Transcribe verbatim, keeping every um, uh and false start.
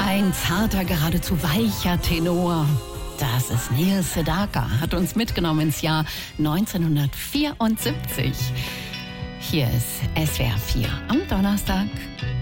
Ein zarter, geradezu weicher Tenor. Das ist Neil Sedaka, hat uns mitgenommen ins Jahr neunzehnhundertvierundsiebzig. Hier ist S W R vier am Donnerstag.